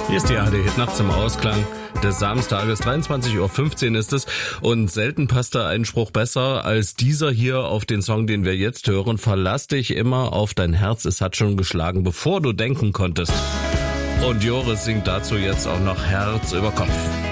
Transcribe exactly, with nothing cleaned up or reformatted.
Hier ist die A R D Hit Nacht zum Ausklang des Samstages. dreiundzwanzig Uhr fünfzehn ist es und selten passt da ein Spruch besser als dieser hier auf den Song, den wir jetzt hören. Verlass dich immer auf dein Herz, es hat schon geschlagen, bevor du denken konntest. Und Joris singt dazu jetzt auch noch Herz über Kopf.